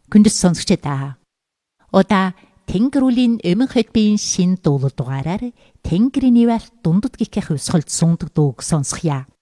Хүндэс сонсогчдаа та. Удаа Тэнгэр үлийн эмэн хотбын шин дуулал дугаараар Тэнгэрийн нэвэлт дундад гихэх өсгөлд сундаг дууг сонсхийа.